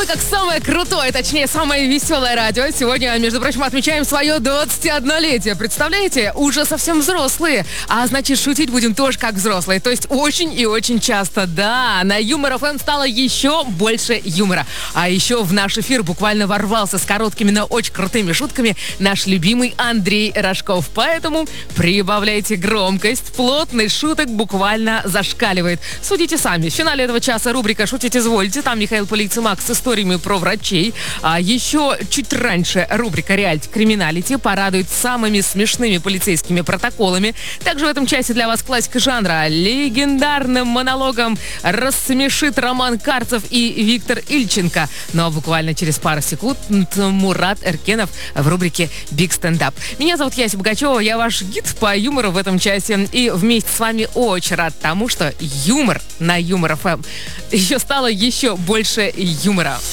как самое крутое, точнее, самое веселое радио. Сегодня, между прочим, отмечаем свое 21-летие. Представляете? Уже совсем взрослые. А значит, шутить будем тоже как взрослые. То есть очень и очень часто. Да, на Юмор ФМ стало еще больше юмора. А еще в наш эфир буквально ворвался с короткими, но очень крутыми шутками наш любимый Андрей Рожков. Поэтому прибавляйте громкость. Плотность шуток буквально зашкаливает. Судите сами. В финале этого часа рубрика «Шутить извольте». Там Михаил Полицемак с историями про врачей. А еще чуть раньше рубрика «Реалити Криминалити» порадует самыми смешными полицейскими протоколами. Также в этом часе для вас классика жанра. Легендарным монологом рассмешит Роман Карцев и Виктор Ильченко. Ну а буквально через пару секунд Мурат Эркенов в рубрике «Биг стендап». Меня зовут Яся Богачева, я ваш гид по юмору в этом часе. И вместе с вами очень рад тому, что юмор на Юмор ФМ еще стало еще больше юмора.